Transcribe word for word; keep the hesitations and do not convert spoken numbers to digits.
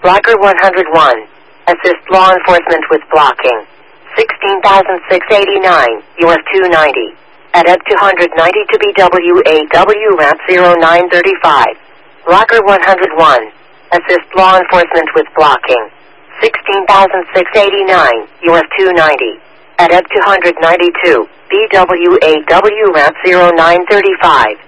Blocker one hundred one. Assist law enforcement with blocking. sixteen thousand six hundred eighty-nine, U S two ninety. At E B two ninety to B W A W ramp zero nine thirty-five. Blocker one hundred one. Assist law enforcement with blocking. sixteen thousand six hundred eighty-nine, U S two ninety. At E B two ninety-two, B W A W ramp zero nine thirty-five.